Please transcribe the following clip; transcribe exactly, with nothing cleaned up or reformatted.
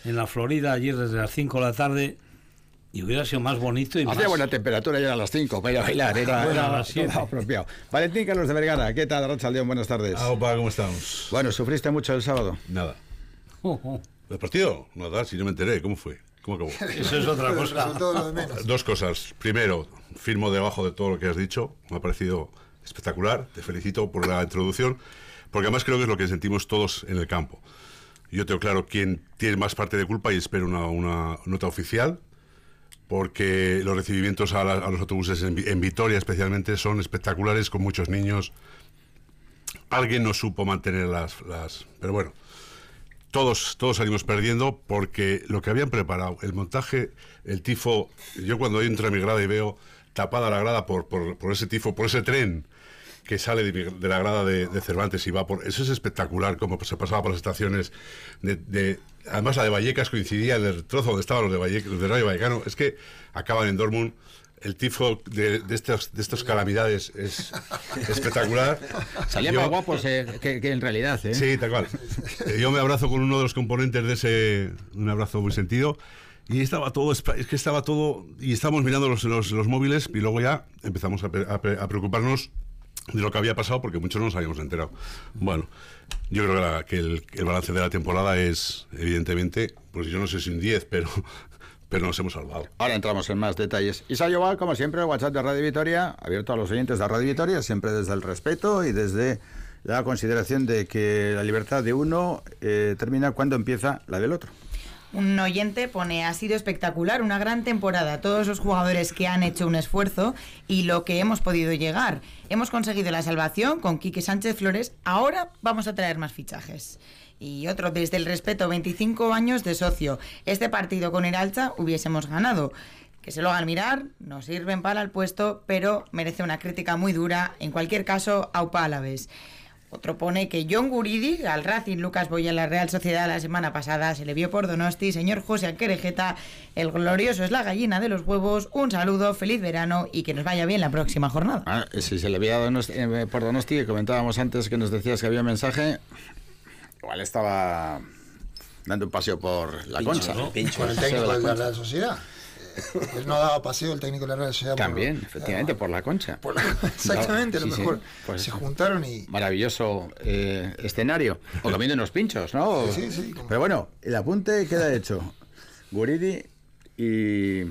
en la Florida ayer desde las cinco de la tarde y hubiera sido más bonito y Hacía más... buena temperatura, ya a las cinco para ir a bailar, era, Bueno, era a las siete. apropiado. Valentín Carlos de Vergara, ¿qué tal, Arratsaldeon? Buenas tardes. Ah, opa, ¿cómo estamos? Bueno, ¿sufriste mucho el sábado? Nada. ¿El partido? Nada, si no me enteré, ¿cómo fue? ¿Cómo acabó? Eso es otra cosa. Todo lo de menos. Dos cosas. Primero, firmo debajo de todo lo que has dicho. Me ha parecido espectacular. Te felicito por la introducción, porque además creo que es lo que sentimos todos en el campo. Yo tengo claro quién tiene más parte de culpa y espero una, una nota oficial, porque los recibimientos a, la, a los autobuses en, en Vitoria especialmente son espectaculares, con muchos niños. Alguien no supo mantener las... las pero bueno, todos, todos salimos perdiendo porque lo que habían preparado, el montaje, el tifo... Yo cuando entro a mi grada y veo tapada la grada por, por, por ese tifo, por ese tren que sale de, de la grada de, de Cervantes y va por... Eso es espectacular, como se pasaba por las estaciones de... de además la de Vallecas coincidía en el trozo donde estaban los de, Valle, los de Rayo Vallecano. Es que acaban en Dortmund. El tifo de, de estas de estas calamidades es espectacular. Salían más guapos eh, que, que en realidad, ¿eh? Sí, tal cual. Yo me abrazo con uno de los componentes de ese... Un abrazo muy sentido. Y estaba todo... Es que estaba todo... Y estábamos mirando los, los, los móviles y luego ya empezamos a, a, a preocuparnos de lo que había pasado, porque muchos no nos habíamos enterado. Bueno, yo creo que, la, que el, el balance de la temporada es, evidentemente, pues yo no sé si un diez, pero, pero nos hemos salvado. Ahora entramos en más detalles. Isayo Val, como siempre, el WhatsApp de Radio Vitoria, abierto a los oyentes de Radio Vitoria, siempre desde el respeto y desde la consideración de que la libertad de uno eh, termina cuando empieza la del otro. Un oyente pone, ha sido espectacular, una gran temporada, todos los jugadores que han hecho un esfuerzo y lo que hemos podido llegar. Hemos conseguido la salvación con Quique Sánchez Flores, ahora vamos a traer más fichajes. Y otro, desde el respeto, veinticinco años de socio. Este partido con Iralcha hubiésemos ganado. Que se lo hagan mirar, no sirven para el puesto, pero merece una crítica muy dura. En cualquier caso, aupa Alavés. Otro pone que John Guridi, al Racing Lucas Boya en la Real Sociedad la semana pasada, se le vio por Donosti. Señor José Anquerejeta, el glorioso es la gallina de los huevos. Un saludo, feliz verano y que nos vaya bien la próxima jornada. Ah, si se le había dado eh, por Donosti, que comentábamos antes que nos decías que había un mensaje, igual estaba dando un paseo por la Pincho, Concha. ¿no? Pincho con el técnico de la Real Sociedad. Él no daba paseo el técnico de la Real Sociedad. También, por, efectivamente, por la Concha. Por la, exactamente, no, a lo sí, mejor sí, pues, se juntaron y... Maravilloso eh, escenario. O comiendo unos pinchos, ¿no? Sí, sí, como... Pero bueno, el apunte queda hecho. Guridi y...